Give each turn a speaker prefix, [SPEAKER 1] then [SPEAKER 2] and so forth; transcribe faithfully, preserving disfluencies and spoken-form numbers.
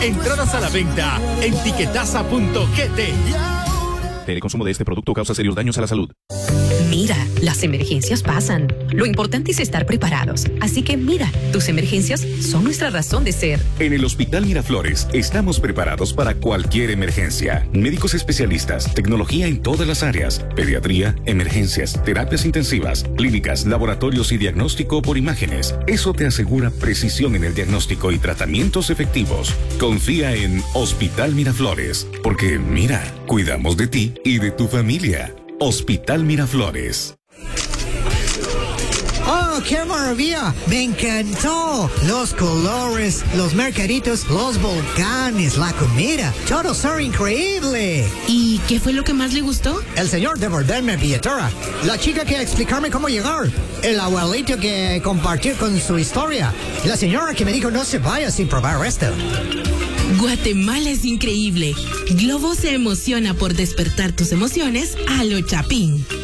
[SPEAKER 1] Entradas a la venta en tiquetaza punto gt.
[SPEAKER 2] El consumo de este producto causa serios daños a la salud.
[SPEAKER 3] Mira, las emergencias pasan. Lo importante es estar preparados. Así que mira, tus emergencias son nuestra razón de ser.
[SPEAKER 4] En el Hospital Miraflores estamos preparados para cualquier emergencia. Médicos especialistas, tecnología en todas las áreas, pediatría, emergencias, terapias intensivas, clínicas, laboratorios y diagnóstico por imágenes. Eso te asegura precisión en el diagnóstico y tratamientos efectivos. Confía en Hospital Miraflores, porque mira, cuidamos de ti y de tu familia. Hospital Miraflores.
[SPEAKER 5] ¡Oh, qué maravilla! ¡Me encantó! Los colores, los mercaditos, los volcanes, la comida. Todo son increíble.
[SPEAKER 6] ¿Y qué fue lo que más le gustó?
[SPEAKER 5] El señor de venderme billetera. La chica que explicarme cómo llegar. El abuelito que compartió con su historia. La señora que me dijo no se vaya sin probar esto.
[SPEAKER 6] Guatemala es increíble. Globo se emociona por despertar tus emociones a lo Chapín.